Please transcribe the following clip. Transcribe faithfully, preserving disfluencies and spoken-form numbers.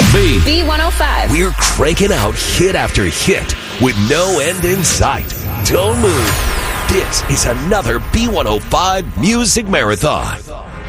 B. B one oh five. We're cranking out hit after hit with no end in sight. Don't move. This is another B one oh five Music Marathon.